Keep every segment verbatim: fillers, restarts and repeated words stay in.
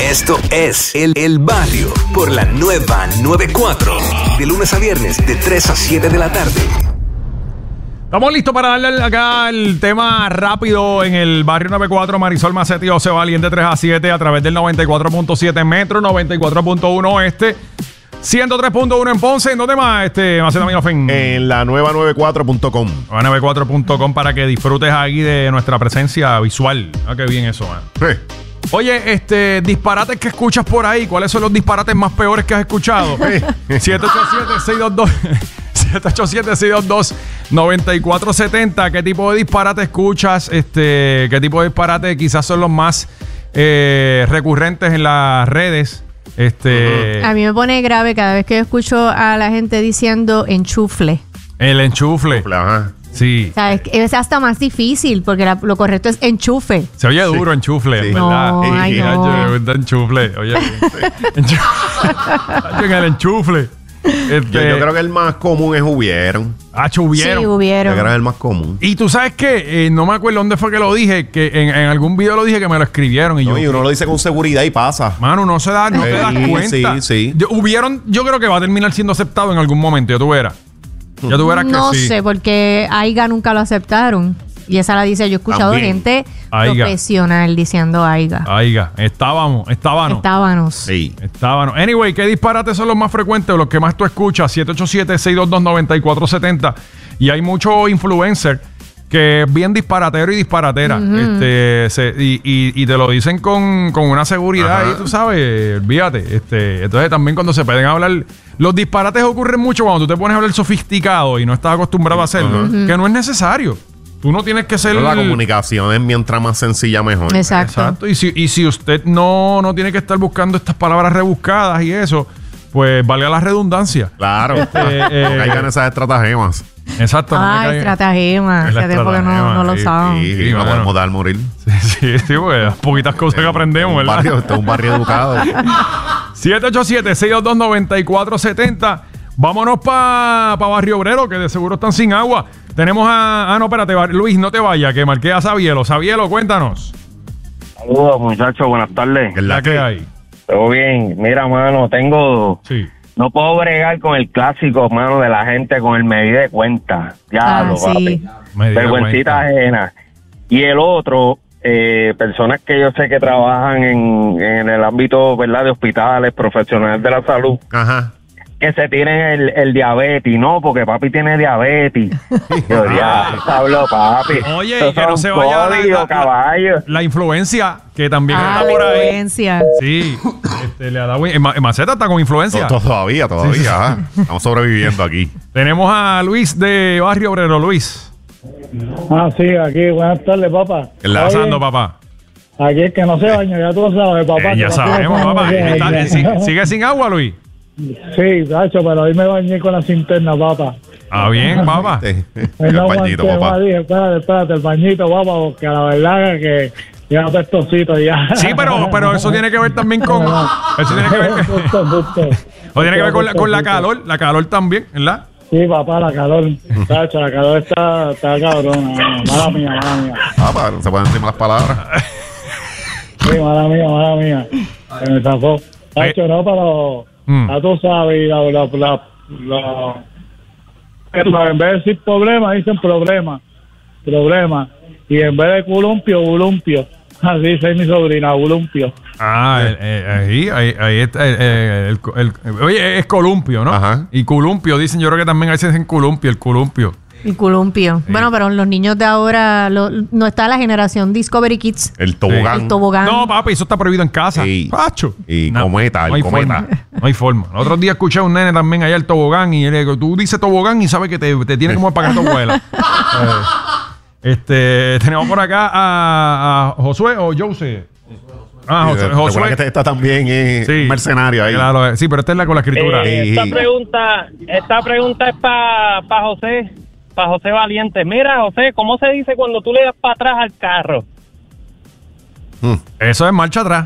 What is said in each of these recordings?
Esto es El, el Barrio por la nueva noventa y cuatro. De lunes a viernes, de tres a siete de la tarde. Estamos listos para darle acá el tema rápido en el Barrio noventa y cuatro. Marisol Macetti y José Valiente de tres a siete a través del noventa y cuatro punto siete Metro, noventa y cuatro punto uno Oeste, ciento tres punto uno en Ponce. ¿En dónde más, este, Macetti Minofen? En la nueva noventa y cuatro punto com. nueva noventa y cuatro punto com para que disfrutes ahí de nuestra presencia visual. Ah, qué bien eso, man. Sí. Oye, este, disparates que escuchas por ahí. ¿Cuáles son los disparates más peores que has escuchado? siete ocho siete, seis dos dos siete ocho siete, seis dos dos, nueve cuatro siete cero. ¿Qué tipo de disparate escuchas? Este, ¿qué tipo de disparate quizás son los más eh, recurrentes en las redes? Este, A mí me pone grave cada vez que yo escucho a la gente diciendo enchufle. El enchufle. Ajá. Sí. O sea, es, es hasta más difícil porque la, lo correcto es enchufe. Se oye duro, Sí. enchufle, Sí. ¿verdad? No, ay, Sí, no. ay, yo, enchufle. Oye, enchufle. En el enchufle. Este, Yo, yo creo que el más común es hubieron. Ah, hubieron. Sí, Yo hubieron. creo que es el más común. Y tú sabes que eh, no me acuerdo dónde fue que lo dije, que en, en algún video lo dije que me lo escribieron y No, yo. y uno lo dice con seguridad y pasa. Mano, no se da, no te Sí, das cuenta. sí, sí. Yo- hubieron, yo creo que va a terminar siendo aceptado en algún momento, ya tú verás. Ya tú verás que No sí. sé, porque Aiga nunca lo aceptaron. Y esa la dice, yo he escuchado También. gente Aiga. profesional diciendo Aiga. Aiga, estábamos, estábamos. Estábamos. Sí. Estábamos. Anyway, ¿qué disparates son los más frecuentes o los que más tú escuchas? siete ocho siete, seis dos dos, nueve cuatro siete cero. Y hay muchos influencers que es bien disparatero y disparatera. este, se- y, y- y te lo dicen con, con una seguridad Ajá. y tú sabes, olvídate. Este, entonces también cuando se pueden hablar, los disparates ocurren mucho cuando tú te pones a hablar sofisticado y no estás acostumbrado a hacerlo, que no es necesario. Tú no tienes que ser... Pero la comunicación es mientras más sencilla mejor. Exacto. Exacto. Y si, y si usted no, no tiene que estar buscando estas palabras rebuscadas y eso, pues valga la redundancia. Claro. eh, No caigan esas estratagemas. Exacto. no me Ay, caiga- estratagema. Es la Hace tiempo que no, estratagema, no lo sí. usaban. Y, Sí, y no mano. podemos dar morir. Sí, sí, sí, pues las poquitas cosas que aprendemos, un ¿verdad? barrio, este es un barrio educado. siete ocho siete, seis dos dos, nueve cuatro siete cero. Vámonos para pa Barrio Obrero, que de seguro están sin agua. Tenemos a... Ah, no, espérate, Bar- Luis, no te vayas, que marqué a Sabielo. Sabielo, cuéntanos. Saludos, muchachos, buenas tardes. Es La la que que hay. Todo bien. Mira, mano, tengo... Sí. No puedo bregar con el clásico, mano, de la gente con el medida de cuenta. Ya Ah, lo sí. papi. Me di Vergüencita cuenta. ajena. Y el otro, eh, personas que yo sé que trabajan en, en el ámbito, ¿verdad?, de hospitales, profesionales de la salud, Ajá. que se tienen el, el diabetes, no, porque papi tiene diabetes. Yo ya hablo, papi. Oye, Esos que no son se vaya la- códigos, la- caballo. La influencia, que también Ah, está por la ahí. influencia. Sí. Este, le ha dado... en Ma- en Maceta está con influencia. To- Todavía, todavía. ajá. Estamos sobreviviendo aquí. Tenemos a Luis de Barrio Obrero. Luis. Ah, sí, aquí, buenas tardes, papá. En la- Oye, Pasando, papá. aquí es que no se baña, ya tú lo sabes, papá. Eh, que ya no se sabemos, baña papá. bien, Está- bien. sigue, sigue sin agua, Luis. Sí, Tacho, pero hoy me bañé con la cinterna, papá. Ah, bien, papá. Este, Hoy el no pañito, aguanté papá. más, dije, espérate, espérate, el bañito, papá, porque la verdad es que ya pestosito ya. Sí, pero, pero eso tiene que ver también con... Eso tiene que ver... Justo, justo. O tiene que ver con la, con la calor. La calor también, ¿verdad? Sí, papá, la calor. Tacho, la calor está, está cabrona. Mala mía, mala mía. Papá, no se pueden decir malas palabras. Sí, mala mía, mala mía. Se me zafó. Tacho, no, pero... Mm. Ya tú sabes, la, la, la, la- en vez de decir problema, dicen problema, problema. Y en vez de columpio, bulumpio. Así dice mi sobrina, bulumpio. Ah, eh, eh, ahí, ahí, ahí está. eh, eh, el, el- el- oye, es columpio, ¿no? Ajá. Y columpio, dicen, yo creo que también a veces dicen columpio, el columpio. Y columpio. Bueno, pero los niños de ahora, lo- no está la generación Discovery Kids. El tobogán. El tobogán. No, papi, eso está prohibido en casa. Sí. Pacho. Y cometa, el no hay cometa. Forma, no hay forma. El otro día escuché a un nene también allá el tobogán y él le digo, tú dices tobogán y sabes que te, te tiene como pagar tu abuela. Eh, este, tenemos por acá a, a Josué o Jose. Ah, Sí, Josué. recuerda Josué. que este está también eh, Sí. un mercenario ahí. Claro, sí, pero esta es la con la escritura. Eh, esta Sí. pregunta, esta pregunta es para pa José, para José Valiente. Mira, José, ¿cómo se dice cuando tú le das para atrás al carro? Mm. Eso es marcha atrás.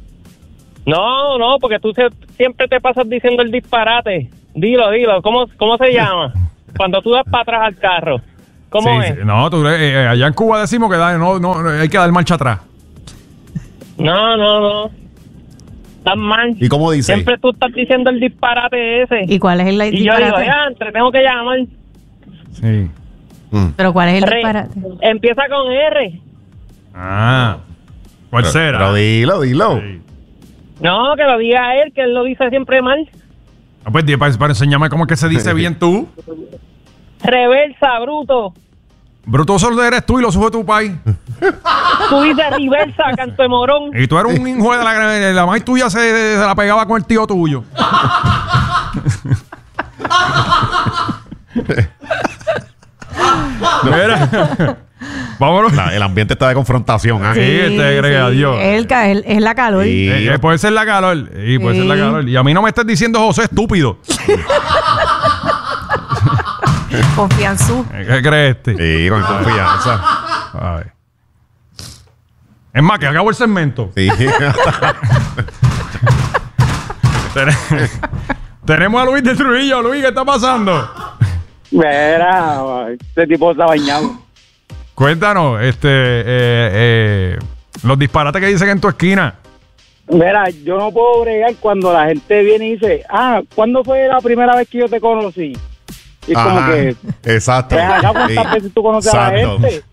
No, no, porque tú se- siempre te pasas diciendo el disparate. Dilo, dilo. ¿Cómo, cómo se llama? Cuando tú das para atrás al carro. ¿Cómo Sí, es? sí. No, tú, eh, eh, allá en Cuba decimos que da- no, no, no, hay que dar marcha atrás. No, no, no. estás mal. ¿Y cómo dice? Siempre tú estás diciendo el disparate ese. ¿Y cuál es el Y yo digo, disparate? ya, entre, tengo que llamar. Sí. Mm. ¿Pero cuál es el Re- disparate? Empieza con R. Ah. ¿Cuál Pero- será? Pero dilo, dilo. Sí. No, que lo diga él, que él lo dice siempre mal. Ah, pues, di, para, para enseñarme cómo es que se dice bien tú. Reversa, bruto. Bruto solo eres tú y lo sube tu país. Tú dices reversa, canto de morón. Y tú eres un hijo de la... La madre tuya se, se la pegaba con el tío tuyo. Mira. Vámonos. La- el ambiente está de confrontación. ¿ah? Sí, este agrega Dios. Es, el ca- es, es la calor. Sí. Eh, eh, puede ser la calor. Sí, puede Sí. ser la calor. Y a mí no me estés diciendo José estúpido. Confianzú. Eh, ¿Qué crees este? Sí, con confianza. Ay. Es más, que acabo el segmento. Sí. Ten- Tenemos a Luis de Trujillo. Luis, ¿qué está pasando? Mira, este tipo está bañado. Cuéntanos, este, eh, eh, los disparates que dicen en tu esquina. Mira, yo no puedo bregar cuando la gente viene y dice, ah, ¿cuándo fue la primera vez que yo te conocí? Y es como Ajá. que, Exacto. ven acá, ¿cuántas Sí. veces tú conoces a la Exacto. gente?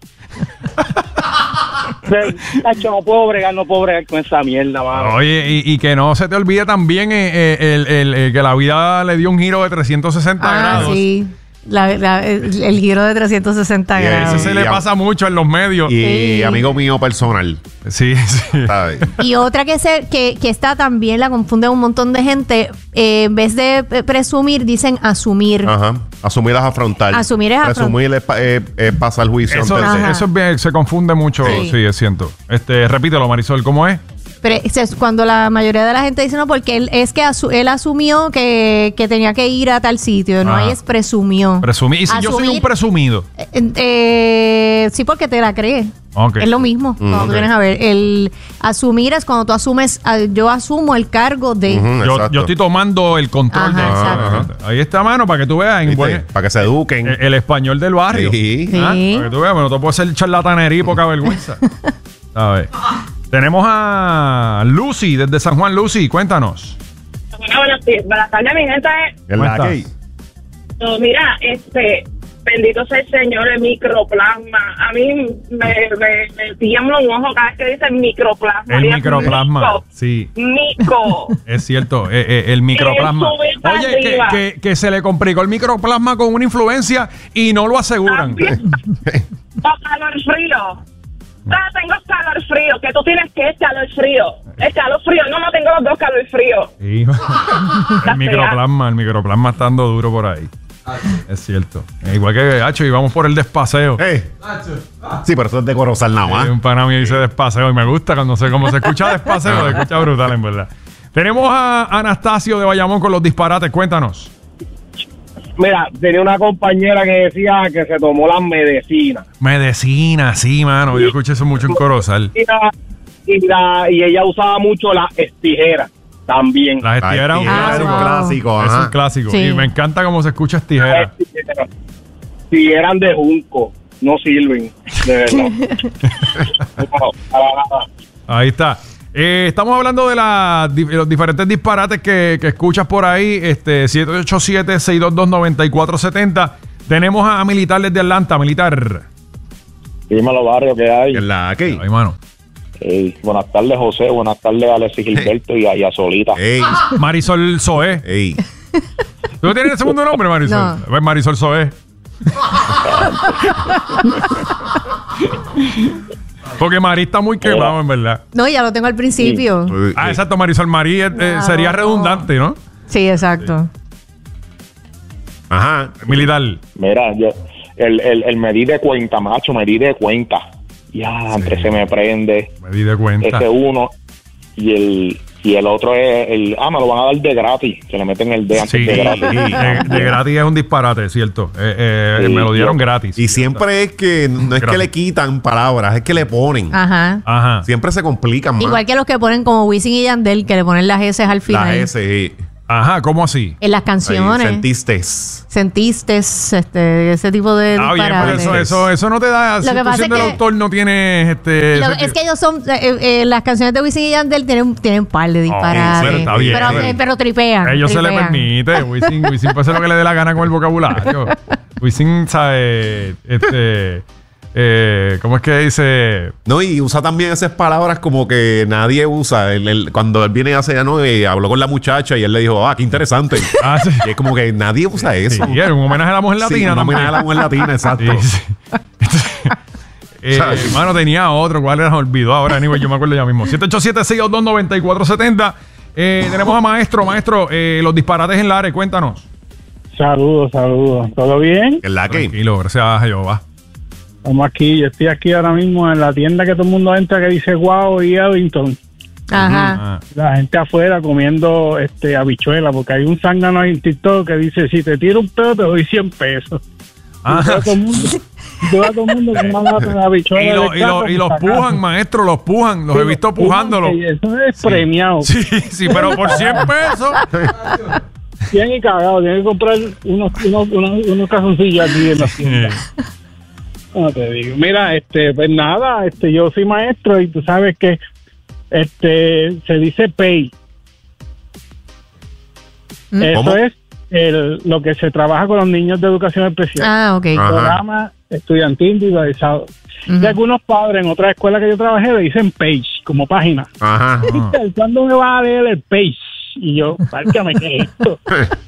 Pero, tacho, no puedo bregar, no puedo bregar con esa mierda, mano. Oye, y, y que no se te olvide también eh, eh, el, el- el que la vida le dio un giro de trescientos sesenta Ah, grados. sí. La- la- el, el giro de trescientos sesenta Y grados. Eso se le Y a- pasa mucho en los medios. Y Sí. amigo mío personal. Sí, sí. ¿Sabes? Y otra que, se, que, que está también, la confunde un montón de gente, eh, en vez de eh, presumir, dicen asumir. Ajá. Asumir es afrontar. Asumir es afron- Presumir es, pa- es- es pasar juicio Eso, ante el- Ajá. eso es bien, se confunde mucho. Sí, Sí. es cierto. Este, repítelo, Marisol, ¿cómo es? Pero es cuando la mayoría de la gente dice no, porque él es que asu- él asumió que, que tenía que ir a tal sitio, no Ajá. ahí es presumió. Presumir. Y si yo soy Asumir- un presumido. Eh, eh, sí, porque te la crees. Ok. Es lo mismo. cuando ok. tú vienes a ver, el asumir es cuando tú asumes, ah, yo asumo el cargo de. Ujú, Yo, exacto. yo estoy tomando el control Ajá, de exacto. Ahí está, mano, para que tú veas. en ¿Viste? buen- Para que se eduquen. el, el español del barrio. Sí. Sí. Ah, Para que tú veas, bueno, no te puedo hacer charlatanería y poca vergüenza. ¿Sabes? Tenemos a Lucy desde San Juan. Lucy, cuéntanos. Bueno, buenas, buenas tardes, mi gente. ¿En ¿Cómo la estás? que? No, mira, este, bendito sea el Señor, el microplasma. A mí me, me, me tiembla un ojo cada vez que dicen microplasma. El Y es microplasma. mico, Sí. Mico. Es cierto, eh, eh, el microplasma. Que sube para Oye, que, arriba. que- que se le complicó el microplasma con una influencia y no lo aseguran. O calor frío. Ah, tengo calor frío, que tú tienes que es calor frío. Es calor frío, no, no tengo los dos calor frío. Sí. el microplasma, el microplasma está dando duro por ahí. Es cierto. Eh, igual que Hacho, y vamos por el despaseo. Eh. Sí, pero eso es de Corozal nada Eh, más. un pana mío dice despaseo y me gusta cuando se, como se escucha despaseo, se escucha brutal en verdad. Tenemos a Anastasio de Bayamón con los disparates. Cuéntanos. Mira, tenía una compañera que decía que se tomó las medicinas. Medicina, sí, mano. Yo escuché eso mucho en Corozal. Y, la- y, la- y ella usaba mucho las tijeras también. Las Ay, estijeras sí, un Ah, era clásico. un wow. clásico. Es ajá. un clásico. Sí. Y me encanta cómo se escucha tijera. Las tijeras, si eran de junco, no sirven, de verdad. No, para nada. Ahí está. Eh, estamos hablando de la, di- los diferentes disparates que, que escuchas por ahí. Este, siete ocho siete, seis dos dos, nueve cuatro siete cero. Tenemos a Militar desde Atlanta. Militar. Dímelo, barrio, ¿qué hay? En la que. Ay, mano. Ey, buenas tardes, José. Buenas tardes, Alexis Gilberto y a, y a Solita. Ey. Marisol Soé. Ey. ¿Tú no tienes el segundo nombre, Marisol? No. Pues Marisol Soé. Porque Marí está muy quemado, en verdad. No, ya lo tengo al principio. Uy, Ah, eh, exacto, Marisol Marí eh, eh, No. sería redundante, ¿no? Sí, exacto. Ajá. Militar. Mira, yo, el, el, el me di de cuenta, macho, me di de cuenta. Ya, entre se me prende Me di de cuenta. ese uno y el y el otro es el... Ah, me lo van a dar de gratis. Se le meten el de antes Sí, de gratis. de, de gratis es un disparate, ¿cierto? Eh, eh, Sí, me lo dieron yo- gratis. Y siempre es que no es que Gracias. le quitan palabras, es que le ponen. Ajá. Ajá. Siempre se complican más. Igual que los que ponen como Wisin y Yandel, que le ponen las S al final. La S. sí. Ajá, ¿cómo así? En las canciones. Ahí, sentiste. Sentiste este, ese tipo de Ah, bien, disparates. pero eso, eso, eso no te da. Lo Si que tú pasa siendo es el que- autor no tienes este. Lo- ese- es que ellos son, eh, eh, las canciones de Wisin y Yandel tienen, tienen un par de disparates. pero está bien, pero, pero- eh, pero tripean. A ellos se les tripean. permite. Wisin, Wisin puede hacer lo que le dé la gana con el vocabulario. Wisin sabe. Este. Eh, ¿Cómo es que dice? No, y usa también esas palabras como que nadie usa. Él- él- cuando él viene hace ya no y habló con la muchacha y él le dijo, ah, qué interesante. Ah, sí. Y es como que nadie usa eso. Sí, era un homenaje a la mujer Sí, latina. un también. homenaje a la mujer latina, exacto. Sí, sí. Eh, ¿Sabes? hermano, tenía otro. ¿Cuál era? Me olvidó ahora. Anyway, yo me acuerdo ya mismo. siete ocho siete, seis dos dos, nueve cuatro siete cero. Eh, tenemos a Maestro. Maestro, eh, los disparates en la área. Cuéntanos. Saludos, saludos. ¿Todo bien? ¿En la que? Tranquilo, gracias a Jehová. Estamos aquí. Yo estoy aquí ahora mismo en la tienda que todo el mundo entra que dice Wow y Eddington. Ajá. Ah, La gente afuera comiendo este habichuela, porque hay un zángano ahí en TikTok que dice, si te tiro un pedo te doy cien pesos. Ah. Y todo el mundo, y todo el mundo con una lata de habichuela Y, lo- de y lo- caca y los por sacar. pujan, maestro, los pujan. Los he visto pujándolo. Y eso es premiado. Sí, sí, pero por cien pesos. Bien y cagado, tienen que comprar unos, unos, unos, unos calzoncillos aquí en la tienda. No te digo. Mira, este, pues nada, este, yo soy maestro y tú sabes que este se dice pay. Mm. Eso ¿Cómo? es el, lo que se trabaja con los niños de educación especial. Ah, ok. Ajá. Programa estudiantil individualizado. Ujú. Y algunos padres en otra escuela que yo trabajé le dicen page como página. Ajá. Mister, ¿cuándo me vas a leer el page? Y yo, párcame, ¿qué es esto?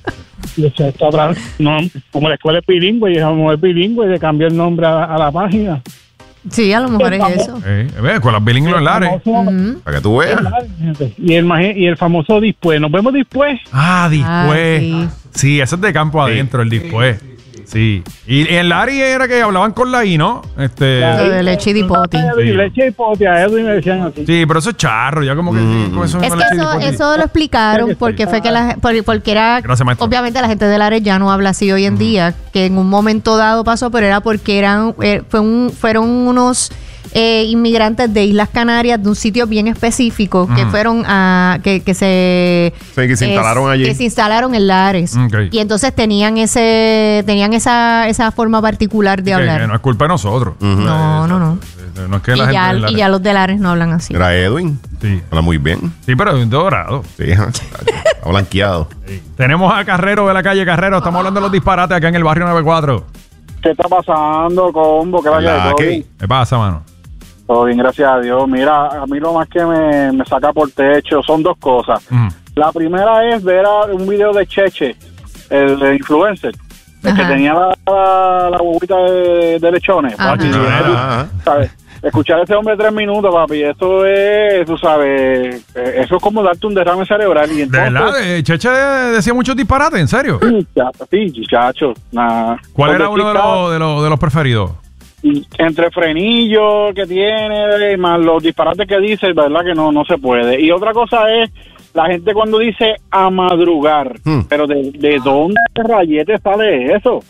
Y yo, "Esto habrá- no, como la escuela es bilingüe, y a lo mejor es bilingüe y le cambió el nombre a, a la página. Sí, a lo mejor es eso. Eh, ve, con las bilingües en la área. Famoso- Ujú. Para que tú veas. y, el, maje- y el famoso después. Nos vemos después. Ah, después. Ah, sí. sí. ese es de campo adentro, el después. Sí. Y en la área era que hablaban con la I, ¿no? Este. Lo de leche y dipoti. Edwin, leche y pote, a Edwin me decían así. Sí, pero eso es charro, ya como que sí, con eso Es mismo que leche y eso, dipoti. eso lo explicaron porque fue que la, por- porque era Gracias, maestro. obviamente la gente del área ya no habla así hoy en día, que en un momento dado pasó, pero era porque eran eh, fue un, fueron unos eh, inmigrantes de Islas Canarias de un sitio bien específico que Ujú. fueron a que, que se Sí, que se instalaron allí. que se instalaron en Lares Ok. y entonces tenían ese tenían esa esa forma particular de Que- hablar. que no es culpa de nosotros. No, no, no. No es que Y la ya, gente. y ya los de Lares no hablan así. Era Edwin. Sí. Habla muy bien. Sí, pero es dorado. Sí, ajá. Está blanqueado. Tenemos a Carrero de la calle Carrero. Estamos hablando de los disparates acá en el barrio noventa y cuatro. ¿Qué está pasando, combo? ¿Qué La ¿Todo que- bien? ¿Qué pasa, mano? Todo bien, gracias a Dios. Mira, a mí lo más que me, me saca por techo son dos cosas. Ujú. La primera es ver a un video de Cheche, el, el influencer, el que Ajá. tenía la, la, la huevita de, de lechones. Ajá. papi. Ajá, ajá. ¿Sabes? Escuchar a ese hombre tres minutos, papi, eso es, tú sabes, eh, eso es como darte un derrame cerebral. Y De entonces, verdad, eh, Cheche decía muchos disparates, ¿en serio? Ya, sí, muchacho. Nada. ¿Cuál Porque era uno de está- los, de los, de los preferidos? entre frenillos que tiene, más los disparates que dice, verdad que no, no se puede. Y otra cosa es la gente cuando dice a madrugar, Hmm. pero de, ¿de dónde rayete sale eso?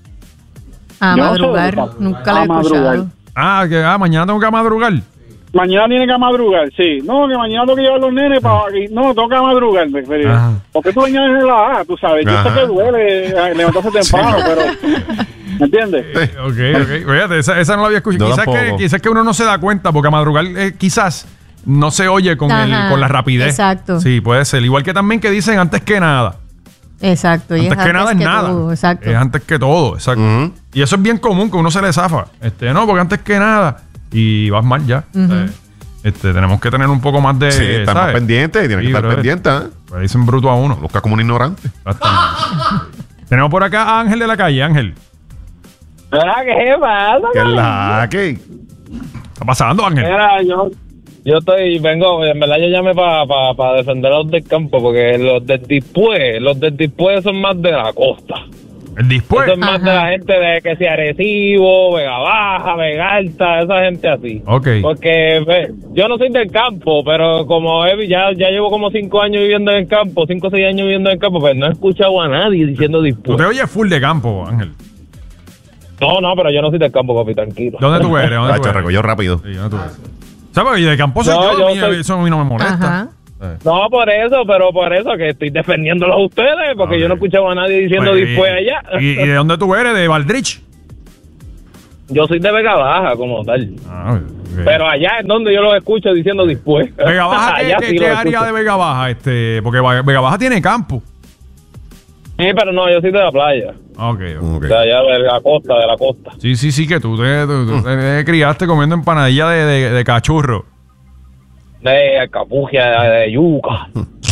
A Yo no sé madrugar, dónde está. nunca lo A he madrugar. escuchado. Ah, que ah, mañana tengo que madrugar. Mañana tiene que madrugar, sí. No, que mañana tengo que llevar los nenes para... No, tengo que madrugar. me- me- Ajá. ¿Por qué tú le añades la A? Tú sabes, yo Ajá. sé que duele eh, levantarse temprano, pero... ¿Me entiendes? Ok, ok. Fíjate, esa, esa no la había escuchado. Yo Quizás que, tampoco. quizás que uno no se da cuenta, porque a madrugar eh, quizás no se oye con, el, Ajá, con la rapidez. exacto. Sí, puede ser. Igual que también que dicen antes que nada. Exacto. Y Antes es que nada es que nada. todo, exacto. Es antes que todo, exacto. Ujú. Y eso es bien común que uno se le zafa. Este, no, porque antes que nada. Y vas mal ya. Ujú. Eh, este, tenemos que tener un poco más de. Sí, está más ¿sabes? pendiente. Tiene que Sí, estar brother. pendiente. ¿eh? Pues dicen bruto a uno. Busca como un ignorante. Bastante. Tenemos por acá a Ángel de la calle. Ángel. ¿Verdad que pasa? ¿Qué es la que? ¿Está pasando, Ángel? Mira, yo, yo estoy, vengo, en verdad yo llamé para pa, pa defender a los del campo, porque los del después, los del después son más de la costa. El después. Eso es más Ajá. de la gente de que sea Arecibo, Vega Baja, Vega Alta, esa gente así. Ok. Porque ve, yo no soy del campo, pero como he- ya, ya llevo como cinco años viviendo en el campo, cinco o seis años viviendo en el campo, pues no he escuchado a nadie diciendo Tú después. te oyes full de campo, Ángel. No, no, pero yo no soy del campo, papi, tranquilo. ¿Dónde tú eres? ¿Dónde Ah, tú se eres? recogió rápido. Sí, ¿dónde tú eres? ¿Sabes? Y de campo soy No, yo, yo a mí soy- eso a mí no me molesta. Ajá. Eh. No, por eso, pero por eso que estoy defendiéndolos a ustedes, porque Okay. yo no escuchaba a nadie diciendo Pues, después allá. ¿Y, y de dónde tú eres? ¿De Valdrich? Yo soy de Vega Baja, como tal. Ah, okay. Pero allá es donde yo los escucho diciendo después. Vega Baja, ¿qué, Allá qué- sí qué los área escucho. de Vega Baja? Este, porque Va- Vega Baja tiene campo. Sí, pero no, yo soy de la playa. Ok, ok. Ok. De allá de la costa, de la costa. Sí, sí, sí, que tú te, tú- tú te criaste comiendo empanadilla de, de, de cachurro. De alcapugia, de, de yuca.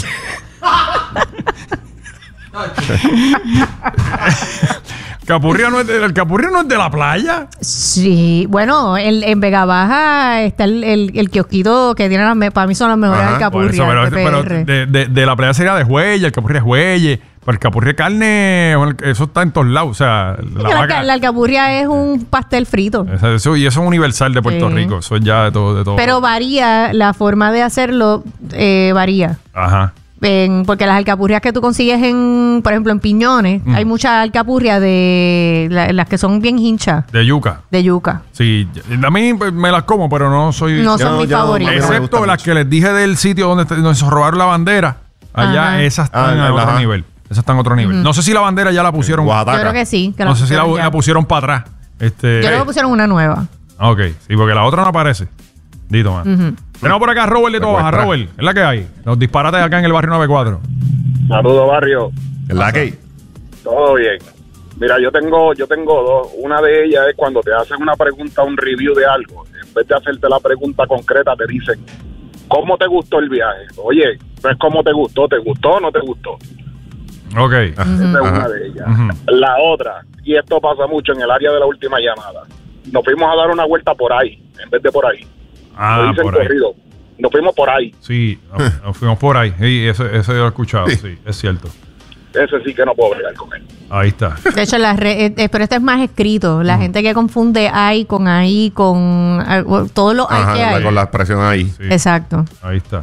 ¿Capurria no es de, ¿El capurria no es de la playa? Sí, bueno, el, en Vega Baja está el, el, el kiosquito que tiene las, me- para mí son las mejores Ajá, alcapurrias Por eso, de pero, P pero R. de, de, de la playa sería de Juelle, el capurria es Juelle. Pero el capurria de carne, bueno, eso está en todos lados. O sea, la la, vaca- la alcapurria es un pastel frito. Eso- eso- y eso es universal de Puerto Sí. Rico. Eso es ya de todo. De todo. Pero varía, la forma de hacerlo eh, varía. Ajá. En- porque las alcapurrias que tú consigues en, por ejemplo, en Piñones, Mm. hay muchas alcapurrias de la- las que son bien hinchas De yuca. de yuca. Sí, a mí pues, me las como, pero no soy... No Yo son no- mis yo no- favoritas. a mí no me Excepto gusta las mucho. que les dije del sitio donde, te- donde se robaron la bandera. Allá Ajá. esas están Ah, a otro ajá. nivel. Esas están a otro nivel. No sé si la bandera ya la pusieron. Oaxaca. Yo creo que sí. Que No sé si la, pusieron ya. la pusieron para atrás. Este, Yo creo que pusieron una nueva. Ok, sí, porque la otra no aparece. Dito, man. Ujú. Tenemos por acá a Robert de Tobaja. Secuestra. Robert, es la que hay. Los disparates acá en el barrio noventa y cuatro. Saludos, barrio. ¿Es la que? Todo bien. Mira, yo tengo yo tengo dos. Una de ellas es cuando te hacen una pregunta, un review de algo. En vez de hacerte la pregunta concreta, te dicen, ¿cómo te gustó el viaje? Oye, no es cómo te gustó, ¿te gustó o no te gustó? Ok. Esa es Ajá. una de ellas. Ujú. La otra, y esto pasa mucho en el área de la última llamada, nos fuimos a dar una vuelta por ahí, en vez de por ahí. Ah, Lo dicen por ahí. corrido. Nos fuimos por ahí. Sí, nos, nos fuimos por ahí. Sí, eso, eso yo lo he escuchado. Sí. Sí, es cierto. Ese sí que no puedo bregar con él. Ahí está. De hecho, las re- eh, eh, pero este es más escrito. La gente que confunde ay con ahí, con eh, todos los ay Ajá, que la- hay. con la expresión ahí. Sí. Exacto. Ahí está.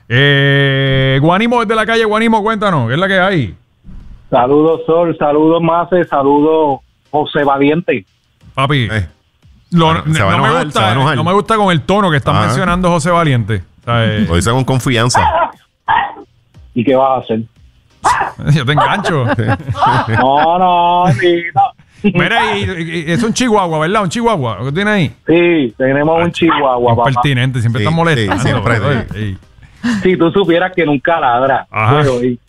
Eh, Guanimo desde la calle, Guanimo, cuéntanos, ¿qué es la que hay? Saludos, Sol. Saludos, Mace. Saludos, José Valiente. Papi, Eh. lo- Se va- se va a no, me enojar, se va a gusta, enojar. no me gusta con el tono que están Ajá. mencionando José Valiente. O sea, eh, Lo dice con confianza. ¿Y qué vas a hacer? yo te engancho. No, no, no. Mira, y, y- y es un chihuahua, ¿verdad? Un chihuahua. ¿Lo que tiene ahí? Sí, tenemos un chihuahua, papá. Impertinente, siempre Sí, están molestando. sí, siempre, Oye, sí. ey. Si tú supieras que nunca ladra. Ajá. Pero, y-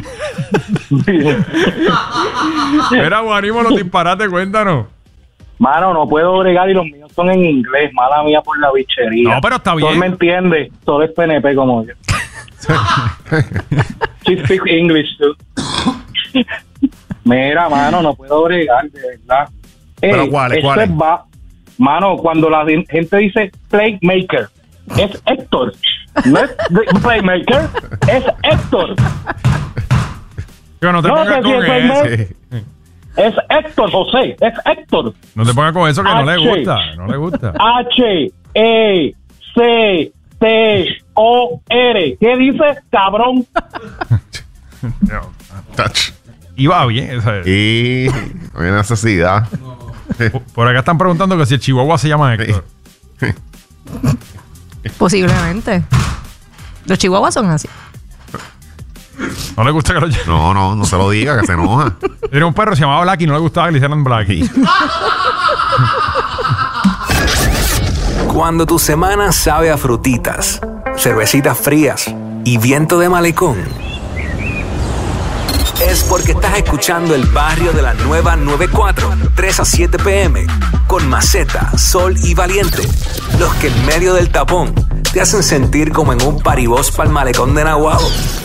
Mira, Guanimo, los disparates, cuéntanos. Mano, no puedo bregar y los míos son en inglés. Mala mía por la bichería. No, pero está bien. Sol me entiende. Sol es P N P como yo. She speaks English too. Mira, mano, no puedo bregar, de verdad. ¿Pero Ey, cuáles, esto cuáles? es va- Mano, cuando la gen- gente dice playmaker, es Héctor. No es de- playmaker, es Héctor. Yo no te No, pongas que con si es eso. playmaker, es Héctor, José, es Héctor. No te pongas con eso que no le H. gusta. No le gusta. H E C T O R. ¿Qué dice, cabrón? Touch. Y va bien. o sea, Y no hay necesidad. por- Por acá están preguntando que si el chihuahua se llama Héctor. Posiblemente. Los chihuahuas son así. No le gusta que lo llamen. No, no, no se lo diga, que se enoja. Tenía un perro que se llamaba Blacky y no le gustaba que le hicieran Blacky. Cuando tu semana sabe a frutitas, cervecitas frías y viento de malecón, es porque estás escuchando el barrio de la nueva noventa y cuatro, tres a siete pm, con Maceta, Sol y Valiente, los que en medio del tapón te hacen sentir como en un paribós pa'l malecón de Nahuatl.